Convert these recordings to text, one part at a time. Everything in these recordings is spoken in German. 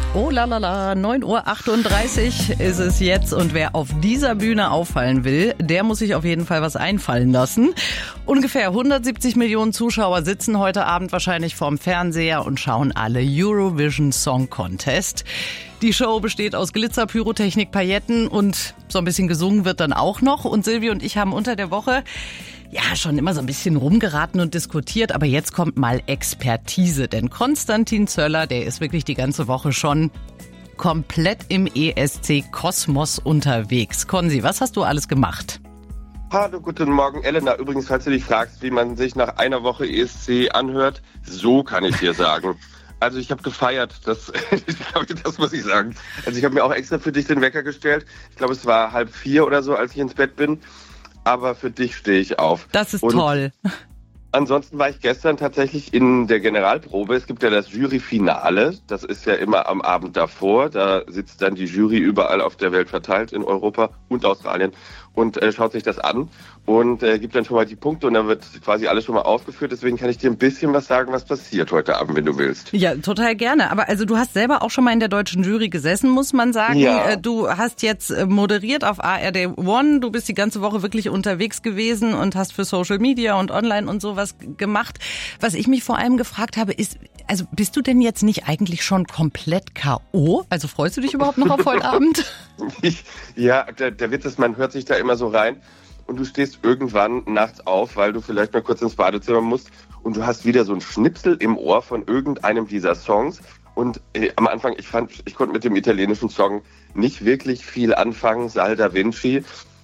Oh la la la, 9:38 Uhr ist es jetzt und wer auf dieser Bühne auffallen will, der muss sich auf jeden Fall was einfallen lassen. Ungefähr 170 Millionen Zuschauer sitzen heute Abend wahrscheinlich vorm Fernseher und schauen alle Eurovision Song Contest. Die Show besteht aus Glitzer, Pyrotechnik, Pailletten und so ein bisschen gesungen wird dann auch noch. Und Silvi und ich haben unter der Woche schon immer so ein bisschen rumgeraten und diskutiert, aber jetzt kommt mal Expertise, denn Konstantin Zöller, der ist wirklich die ganze Woche schon komplett im ESC-Kosmos unterwegs. Konzi, was hast du alles gemacht? Hallo, guten Morgen, Elena. Übrigens, falls du dich fragst, wie man sich nach einer Woche ESC anhört, so kann ich dir sagen. Also ich habe gefeiert, das muss ich sagen. Also ich habe mir auch extra für dich den Wecker gestellt. Ich glaube, es war 3:30 oder so, als ich ins Bett bin. Aber für dich stehe ich auf. Das ist toll. Ansonsten war ich gestern tatsächlich in der Generalprobe. Es gibt ja das Juryfinale. Das ist ja immer am Abend davor. Da sitzt dann die Jury überall auf der Welt verteilt, in Europa und Australien, und schaut sich das an und gibt dann schon mal die Punkte und dann wird quasi alles schon mal aufgeführt. Deswegen kann ich dir ein bisschen was sagen, was passiert heute Abend, wenn du willst. Ja, total gerne. Aber also du hast selber auch schon mal in der deutschen Jury gesessen, muss man sagen. Ja. Du hast jetzt moderiert auf ARD One. Du bist die ganze Woche wirklich unterwegs gewesen und hast für Social Media und online und sowas gemacht. Was ich mich vor allem gefragt habe, ist, also bist du denn jetzt nicht eigentlich schon komplett K.O.? Also freust du dich überhaupt noch auf heute Abend? Der Witz ist, man hört sich da immer so rein und du stehst irgendwann nachts auf, weil du vielleicht mal kurz ins Badezimmer musst und du hast wieder so ein Schnipsel im Ohr von irgendeinem dieser Songs. Und am Anfang, ich konnte mit dem italienischen Song nicht wirklich viel anfangen, Sal da Vinci,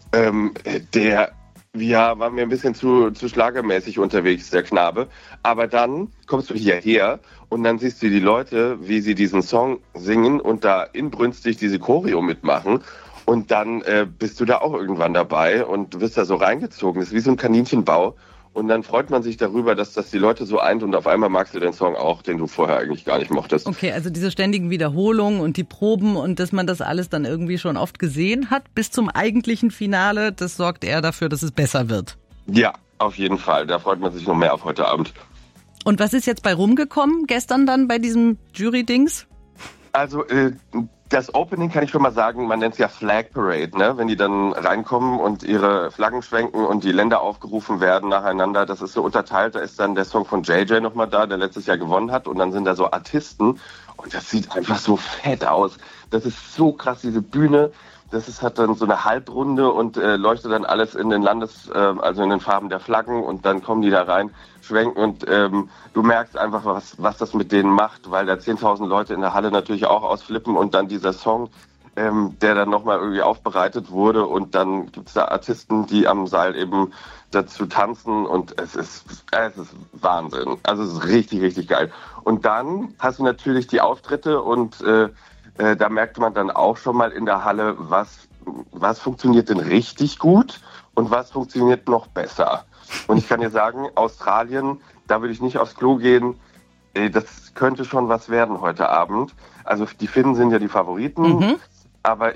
war mir ein bisschen zu schlagermäßig unterwegs, der Knabe. Aber dann kommst du hierher und dann siehst du die Leute, wie sie diesen Song singen und da inbrünstig diese Choreo mitmachen. Und dann bist du da auch irgendwann dabei und du wirst da so reingezogen. Das ist wie so ein Kaninchenbau. Und dann freut man sich darüber, dass das die Leute so eint und auf einmal magst du den Song auch, den du vorher eigentlich gar nicht mochtest. Okay, also diese ständigen Wiederholungen und die Proben und dass man das alles dann irgendwie schon oft gesehen hat bis zum eigentlichen Finale, das sorgt eher dafür, dass es besser wird. Ja, auf jeden Fall. Da freut man sich noch mehr auf heute Abend. Und was ist jetzt bei rumgekommen gestern dann bei diesem Jury-Dings? Also das Opening kann ich schon mal sagen, man nennt es ja Flag Parade, ne? Wenn die dann reinkommen und ihre Flaggen schwenken und die Länder aufgerufen werden nacheinander. Das ist so unterteilt, da ist dann der Song von JJ nochmal da, der letztes Jahr gewonnen hat, und dann sind da so Artisten und das sieht einfach so fett aus. Das ist so krass, diese Bühne. Hat dann so eine Halbrunde und leuchtet dann alles in den also in den Farben der Flaggen, und dann kommen die da rein, schwenken, und du merkst einfach, was das mit denen macht, weil da 10.000 Leute in der Halle natürlich auch ausflippen, und dann dieser Song, der dann nochmal irgendwie aufbereitet wurde, und dann gibt's da Artisten, die am Seil eben dazu tanzen, und es ist Wahnsinn. Also es ist richtig, richtig geil. Und dann hast du natürlich die Auftritte, und da merkte man dann auch schon mal in der Halle, was funktioniert denn richtig gut und was funktioniert noch besser. Und ich kann dir sagen, Australien, da würde ich nicht aufs Klo gehen. Das könnte schon was werden heute Abend. Also die Finnen sind ja die Favoriten, aber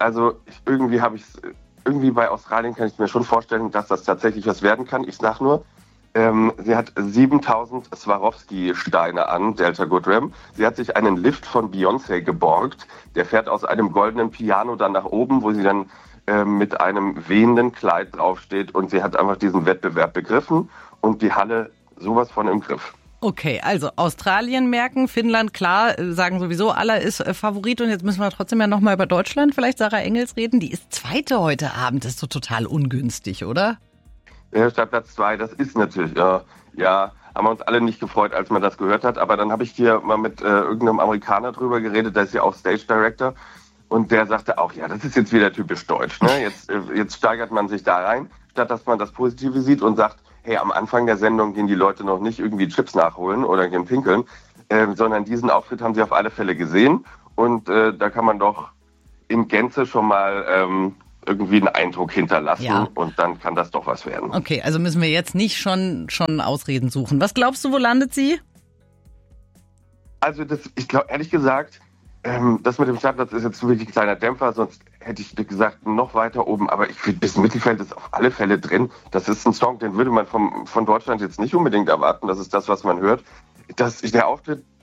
irgendwie bei Australien kann ich mir schon vorstellen, dass das tatsächlich was werden kann. Ich sag nur, sie hat 7.000 Swarovski-Steine an, Delta Goodrem. Sie hat sich einen Lift von Beyoncé geborgt. Der fährt aus einem goldenen Piano dann nach oben, wo sie dann mit einem wehenden Kleid draufsteht. Und sie hat einfach diesen Wettbewerb begriffen und die Halle sowas von im Griff. Okay, also Australien merken, Finnland, klar, sagen sowieso alle ist Favorit. Und jetzt müssen wir trotzdem ja nochmal über Deutschland, vielleicht Sarah Engels reden. Die ist Zweite heute Abend. Das ist so total ungünstig, oder? Ja, Platz 2, das ist natürlich, haben wir uns alle nicht gefreut, als man das gehört hat. Aber dann habe ich hier mal mit irgendeinem Amerikaner drüber geredet, der ist ja auch Stage Director. Und der sagte auch, ja, das ist jetzt wieder typisch deutsch. Ne? Jetzt steigert man sich da rein, statt dass man das Positive sieht und sagt, hey, am Anfang der Sendung gehen die Leute noch nicht irgendwie Chips nachholen oder gehen pinkeln, sondern diesen Auftritt haben sie auf alle Fälle gesehen. Und da kann man doch in Gänze schon mal irgendwie einen Eindruck hinterlassen, und dann kann das doch was werden. Okay, also müssen wir jetzt nicht schon Ausreden suchen. Was glaubst du, wo landet sie? Also ich glaube, ehrlich gesagt, das mit dem Startplatz ist jetzt wirklich ein kleiner Dämpfer, sonst hätte ich gesagt, noch weiter oben, aber ich finde, bis Mittelfeld ist auf alle Fälle drin. Das ist ein Song, den würde man von Deutschland jetzt nicht unbedingt erwarten, das ist das, was man hört. Der Auftritt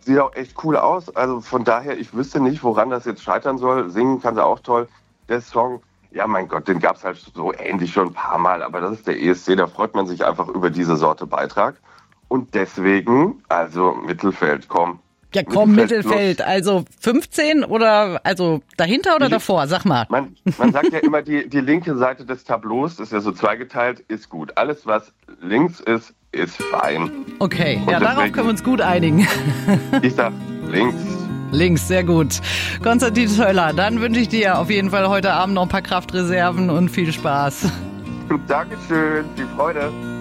sieht auch echt cool aus. Also von daher, ich wüsste nicht, woran das jetzt scheitern soll. Singen kann sie auch toll. Der Song, ja mein Gott, den gab es halt so ähnlich schon ein paar Mal. Aber das ist der ESC, da freut man sich einfach über diese Sorte Beitrag. Und deswegen, also Mittelfeld, komm. Ja komm, Mittelfeld. Also 15 oder also dahinter oder davor? Sag mal. Man sagt ja immer, die linke Seite des Tableaus, ist ja so zweigeteilt, ist gut. Alles, was links ist fein. Okay, ja, darauf können wir uns gut einigen. Ich sag links. Links, sehr gut. Konstantin Zöller, dann wünsche ich dir auf jeden Fall heute Abend noch ein paar Kraftreserven und viel Spaß. Dankeschön, viel Freude.